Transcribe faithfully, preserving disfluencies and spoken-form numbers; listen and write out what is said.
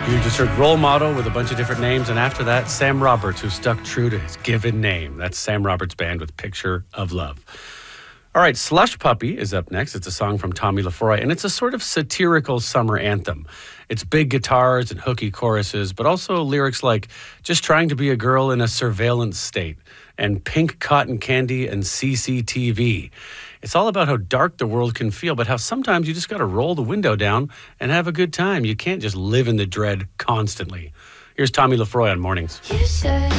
You just heard Role Model with a bunch of different names, and after that, Sam Roberts, who stuck true to his given name. That's Sam Roberts' band with Picture of Love. All right, Slush Puppy is up next. It's a song from Tommy LaFroy, and it's a sort of satirical summer anthem. It's big guitars and hooky choruses, but also lyrics like just trying to be a girl in a surveillance state, and pink cotton candy and C C T V. It's all about how dark the world can feel, but how sometimes you just got to roll the window down and have a good time. You can't just live in the dread constantly. Here's Tommy LaFroy on Mornings. You said